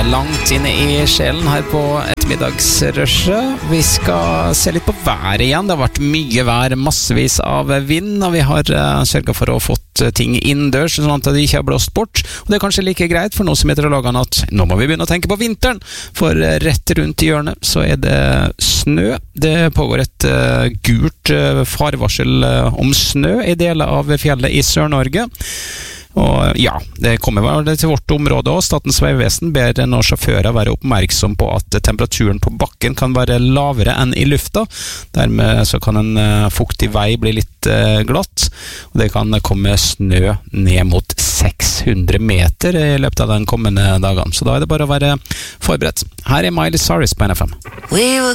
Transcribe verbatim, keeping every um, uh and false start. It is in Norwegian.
er langt inne i sjelen her på ettermiddagsrushet. Vi skal se litt på været igjen. Det har vært mye vær, massevis av vind, og vi har uh, sørget for å ha fått ting innendørs, sånn at det ikke har blåst bort. Og det er kanskje like greit for noe som meteorologene at nå må vi begynne å tenke på vinteren, for uh, rett rundt i hjørnet så er det snø. Det pågår et uh, gult uh, farevarsel uh, om snø i deler av fjellet i Sør-Norge. Og ja, det kommer vel til vårt område også. Statens vegvesen ber nå sjåfører være oppmerksom på at temperaturen på bakken kan være lavere enn i lufta. Dermed så kan en fuktig vei bli litt uh, glatt, og det kan komme snø ned mot seks hundre meter i løpet av den kommende dagene. Så da er det bare å være forberedt. Her er Miley Cyrus på N F M.